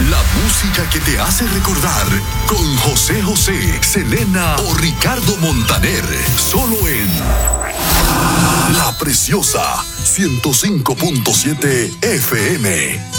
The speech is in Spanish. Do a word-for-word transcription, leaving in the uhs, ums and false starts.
La música que te hace recordar con José José, Selena o Ricardo Montaner. Solo en La Preciosa ciento cinco punto siete F M.